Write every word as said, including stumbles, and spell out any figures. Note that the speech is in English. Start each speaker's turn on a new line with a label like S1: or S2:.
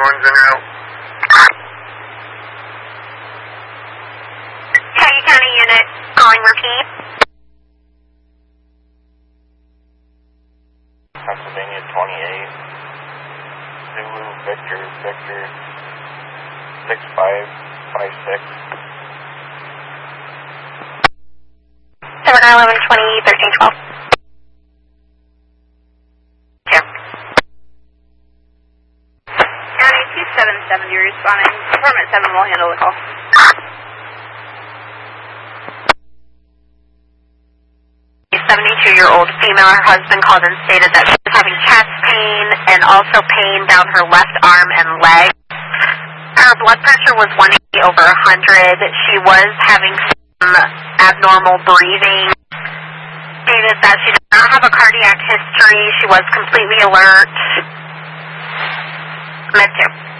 S1: one's en route.
S2: County County unit, calling repeat.
S1: Pennsylvania twenty-eight. Zulu, Victor, Victor, six five five six.
S2: seven nine eleven twenty thirteen twelve.
S3: County two seven seven, you're responding. Department seven will handle the call.
S2: seventy-two-year-old female, her husband called and stated that she was having chest pain and also pain down her left arm and leg. Her blood pressure was one eighty over one hundred. She was having some abnormal breathing. Stated that she did not have a cardiac history. She was completely alert. Med two.